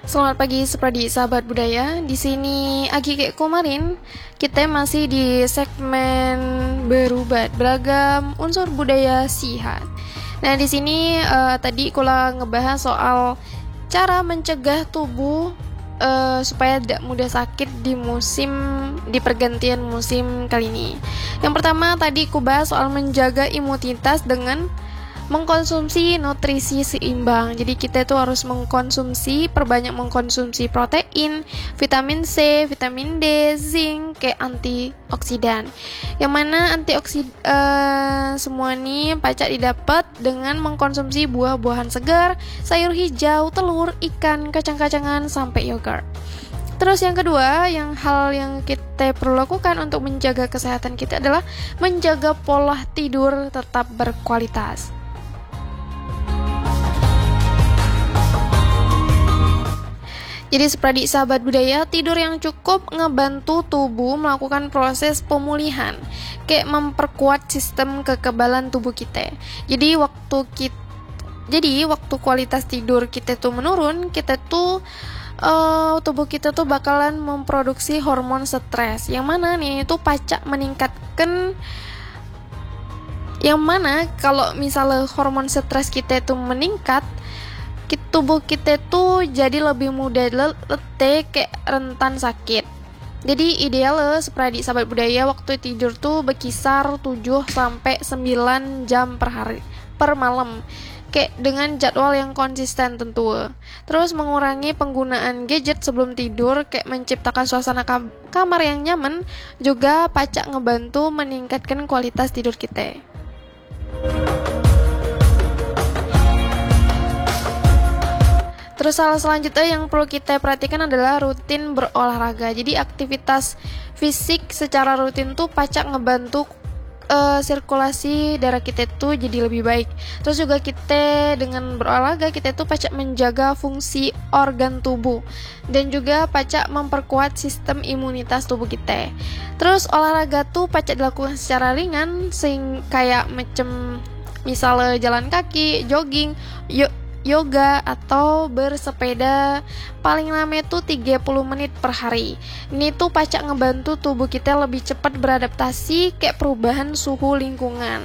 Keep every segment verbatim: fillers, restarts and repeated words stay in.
Selamat pagi Supradi, sahabat budaya. Di sini Agi kayak kemarin, kita masih di segmen berubat beragam unsur budaya sihat. Nah, di sini uh, tadi kula ngebahas soal cara mencegah tubuh uh, supaya tidak mudah sakit di musim di pergantian musim kali ini. Yang pertama tadi ku bahas soal menjaga imunitas dengan mengkonsumsi nutrisi seimbang. Jadi kita itu harus mengkonsumsi, perbanyak mengkonsumsi protein, vitamin C, vitamin D, zinc, kayak antioksidan. Yang mana antioksidan uh, semua ini pacak didapat dengan mengkonsumsi buah-buahan segar, sayur hijau, telur, ikan, kacang-kacangan, sampai yogurt. Terus yang kedua, yang hal yang kita perlu lakukan untuk menjaga kesehatan kita adalah menjaga pola tidur tetap berkualitas. Jadi seperti sahabat budaya, tidur yang cukup ngebantu tubuh melakukan proses pemulihan, kayak memperkuat sistem kekebalan tubuh kita. Jadi waktu kita, jadi waktu kualitas tidur kita tuh menurun, kita tuh uh, tubuh kita tuh bakalan memproduksi hormon stres, yang mana nih itu pacak meningkatkan. Yang mana kalau misalnya hormon stres kita itu meningkat, tubuh kita tuh jadi lebih mudah letih, kayak rentan sakit. Jadi ideal seperti sahabat budaya waktu tidur tuh berkisar tujuh sampai sembilan jam per hari per malam, kayak dengan jadwal yang konsisten tentu. Terus mengurangi penggunaan gadget sebelum tidur, kayak menciptakan suasana kam- kamar yang nyaman, juga pacak ngebantu meningkatkan kualitas tidur kita. Terus hal selanjutnya yang perlu kita perhatikan adalah rutin berolahraga. Jadi aktivitas fisik secara rutin tuh pacak ngebantu uh, sirkulasi darah kita tuh jadi lebih baik. Terus juga kita dengan berolahraga kita tuh pacak menjaga fungsi organ tubuh dan juga pacak memperkuat sistem imunitas tubuh kita. Terus olahraga tuh pacak dilakukan secara ringan, sing kayak macam misalnya jalan kaki, jogging, yuk yoga atau bersepeda paling lama itu tiga puluh menit per hari. Ini tuh pacak ngebantu tubuh kita lebih cepat beradaptasi kayak perubahan suhu lingkungan.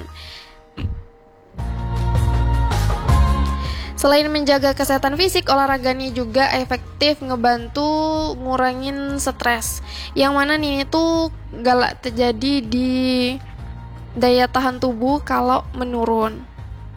Selain menjaga kesehatan fisik, olahraga ini juga efektif ngebantu ngurangin stres. Yang mana nih itu galak terjadi di daya tahan tubuh kalau menurun.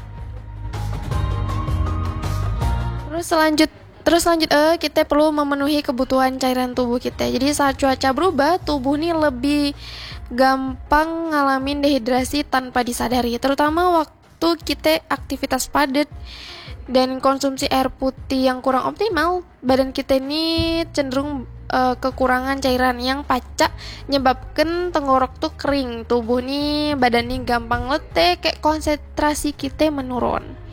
Terus selanjut terus lanjut eh kita perlu memenuhi kebutuhan cairan tubuh kita. Jadi saat cuaca berubah, tubuh nih lebih gampang ngalamin dehidrasi tanpa disadari, terutama waktu kita aktivitas padat dan konsumsi air putih yang kurang optimal. Badan kita ini cenderung uh, kekurangan cairan yang pacak nyebabkan tenggorok tuh kering, tubuh nih badan nih gampang letih, kayak konsentrasi kita menurun.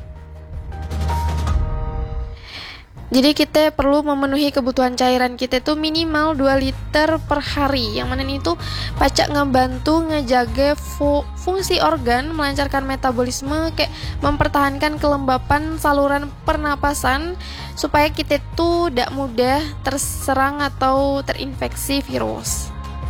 Jadi kita perlu memenuhi kebutuhan cairan kita tuh minimal dua liter per hari. Yang mana itu pacak ngebantu ngejaga fu- fungsi organ, melancarkan metabolisme, kayak mempertahankan kelembapan saluran pernapasan supaya kita tuh tidak mudah terserang atau terinfeksi virus.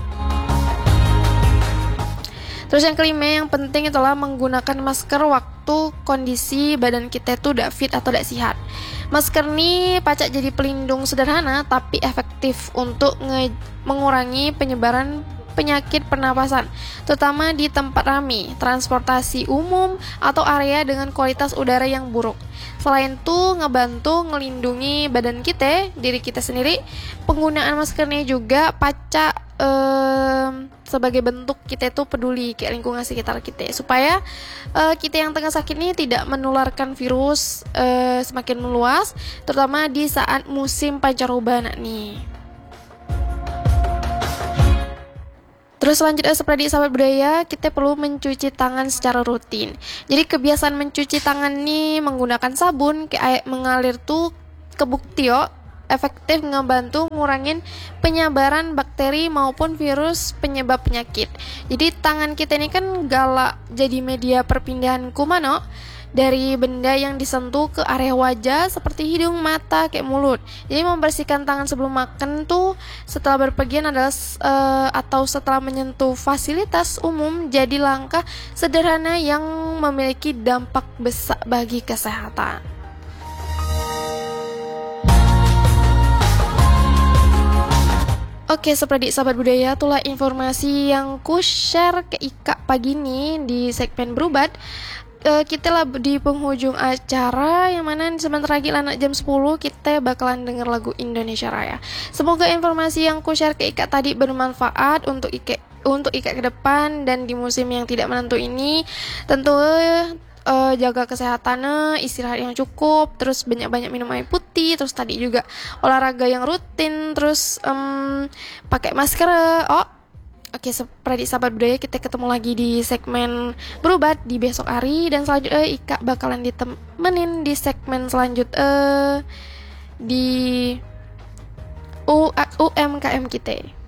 Terus yang kelima yang penting itulah menggunakan masker waktu kondisi badan kita tuh tidak fit atau tidak sehat. Masker ini pacak jadi pelindung sederhana tapi efektif untuk nge- mengurangi penyebaran penyakit pernapasan, terutama di tempat ramai, transportasi umum, atau area dengan kualitas udara yang buruk. Selain itu, ngebantu ngelindungi badan kita, diri kita sendiri. Penggunaan masker ini juga pacak Um, sebagai bentuk kita itu peduli ke lingkungan sekitar kita, supaya uh, kita yang tengah sakit ini tidak menularkan virus uh, semakin meluas, terutama di saat musim pancaroba nih. Terus selanjutnya seperti sahabat budaya, kita perlu mencuci tangan secara rutin. Jadi kebiasaan mencuci tangan nih menggunakan sabun kayak air mengalir tuh kebukti yo efektif ngebantu ngurangin penyebaran bakteri maupun virus penyebab penyakit. Jadi tangan kita ini kan galak jadi media perpindahan kuman, no? dari benda yang disentuh ke area wajah seperti hidung, mata, kayak mulut. Jadi membersihkan tangan sebelum makan tuh setelah berpergian adalah uh, atau setelah menyentuh fasilitas umum jadi langkah sederhana yang memiliki dampak besar bagi kesehatan. Oke, seperti sahabat budaya, itulah informasi yang ku share ke Ika pagi ini di segmen berubat. E, kita lah di penghujung acara, yang mana sebentar lagi anak jam sepuluh kita bakalan denger lagu Indonesia Raya. Semoga informasi yang ku share ke Ika tadi bermanfaat untuk Ika untuk Ika ke depan dan di musim yang tidak menentu ini. Tentu Uh, jaga kesehatannya, istirahat yang cukup, terus banyak-banyak minum air putih, terus tadi juga olahraga yang rutin, terus um, pakai masker. Oh, oke, seperti sahabat budaya, kita ketemu lagi di segmen berubat di besok hari, dan selanjutnya Ika bakalan ditemenin di segmen selanjutnya di U M K M kita.